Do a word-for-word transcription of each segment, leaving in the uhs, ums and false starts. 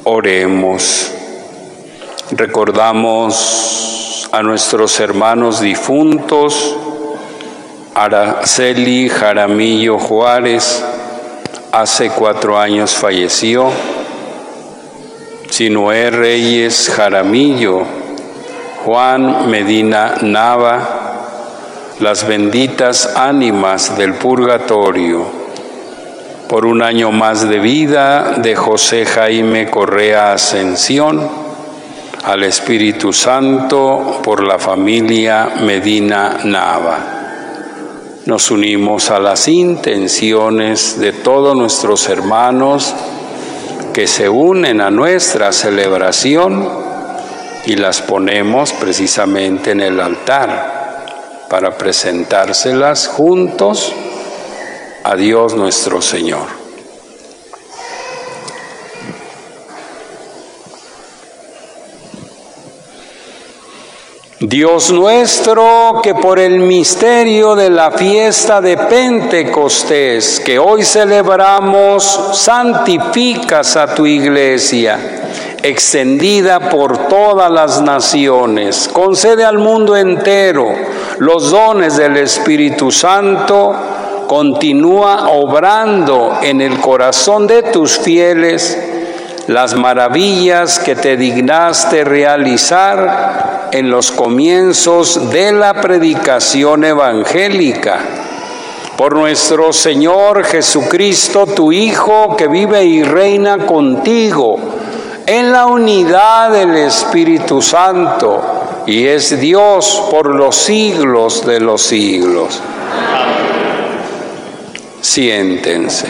Oremos. Recordamos a nuestros hermanos difuntos, Araceli Jaramillo Juárez, hace cuatro años falleció, Sinué Reyes Jaramillo, Juan Medina Nava, las benditas ánimas del purgatorio, por un año más de vida de José Jaime Correa Ascensión, al Espíritu Santo por la familia Medina Nava. Nos unimos a las intenciones de todos nuestros hermanos que se unen a nuestra celebración y las ponemos precisamente en el altar para presentárselas juntos a Dios nuestro Señor. Dios nuestro, que por el misterio de la fiesta de Pentecostés, que hoy celebramos, santificas a tu iglesia, extendida por todas las naciones. Concede al mundo entero los dones del Espíritu Santo. Continúa obrando en el corazón de tus fieles las maravillas que te dignaste realizar en los comienzos de la predicación evangélica. Por nuestro Señor Jesucristo, tu Hijo, que vive y reina contigo en la unidad del Espíritu Santo y es Dios por los siglos de los siglos. Siéntense.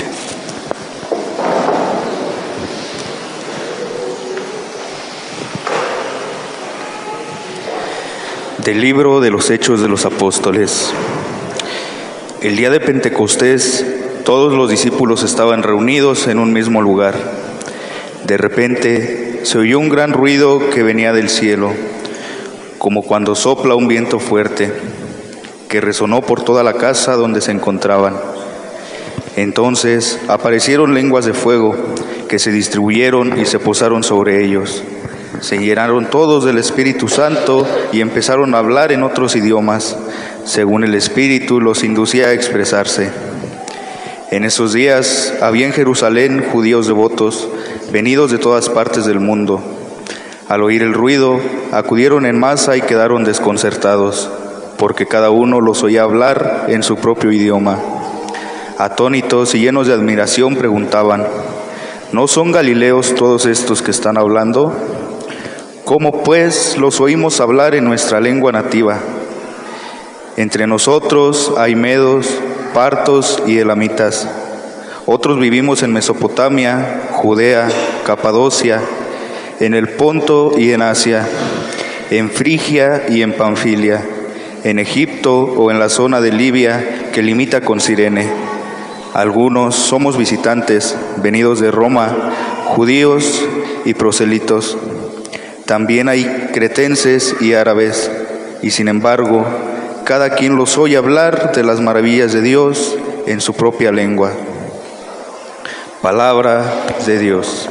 Del libro de los Hechos de los Apóstoles. El día de Pentecostés, todos los discípulos estaban reunidos en un mismo lugar. De repente se oyó un gran ruido que venía del cielo, como cuando sopla un viento fuerte, que resonó por toda la casa donde se encontraban. Entonces aparecieron lenguas de fuego que se distribuyeron y se posaron sobre ellos. Se llenaron todos del Espíritu Santo y empezaron a hablar en otros idiomas, según el Espíritu los inducía a expresarse. En esos días había en Jerusalén judíos devotos, venidos de todas partes del mundo. Al oír el ruido, acudieron en masa y quedaron desconcertados, porque cada uno los oía hablar en su propio idioma. Atónitos y llenos de admiración preguntaban: ¿no son galileos todos estos que están hablando? ¿Cómo pues los oímos hablar en nuestra lengua nativa? Entre nosotros hay medos, partos y elamitas. Otros vivimos en Mesopotamia, Judea, Capadocia, en el Ponto y en Asia, en Frigia y en Panfilia, en Egipto o en la zona de Libia que limita con Cirene. Algunos somos visitantes, venidos de Roma, judíos y proselitos. También hay cretenses y árabes, y sin embargo, cada quien los oye hablar de las maravillas de Dios en su propia lengua. Palabra de Dios.